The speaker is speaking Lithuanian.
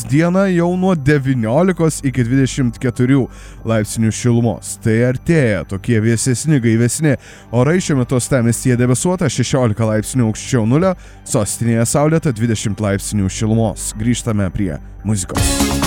dieną jau nuo 19 iki 24 laipsnių šilumos. Tai artėja tokie vėsesni, gaivesni orai. Šiuo metu uostamiestyje debesuota, 16 laipsnių aukščiau nulio, sostinėje saulėta, 20 laipsnių šilumos. Grįžtame prie muzikos.